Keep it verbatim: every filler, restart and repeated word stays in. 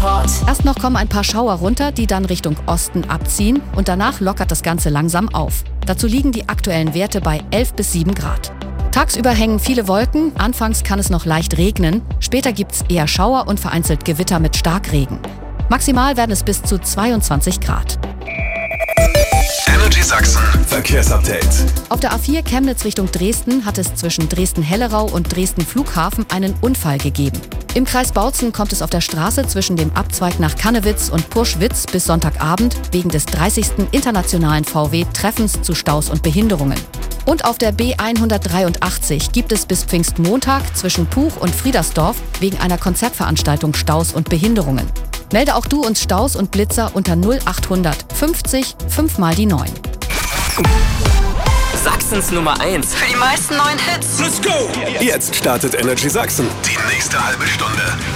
Report. Erst noch kommen ein paar Schauer runter, die dann Richtung Osten abziehen und danach lockert das Ganze langsam auf. Dazu liegen die aktuellen Werte bei elf bis sieben Grad. Tagsüber hängen viele Wolken, anfangs kann es noch leicht regnen, später gibt's eher Schauer und vereinzelt Gewitter mit Starkregen. Maximal werden es bis zu zweiundzwanzig Grad. Energy Sachsen Verkehrsupdate. Auf der A vier Chemnitz Richtung Dresden hat es zwischen Dresden-Hellerau und Dresden-Flughafen einen Unfall gegeben. Im Kreis Bautzen kommt es auf der Straße zwischen dem Abzweig nach Kannewitz und Purschwitz bis Sonntagabend wegen des dreißigsten internationalen V W-Treffens zu Staus und Behinderungen. Und auf der B hundertdreiundachtzig gibt es bis Pfingstmontag zwischen Puch und Friedersdorf wegen einer Konzertveranstaltung Staus und Behinderungen. Melde auch du uns Staus und Blitzer unter null achthundert fünfzig fünf mal die neun. Sachsens Nummer eins. Für die meisten neuen Hits. Let's go! Jetzt startet Energy Sachsen. Die nächste halbe Stunde.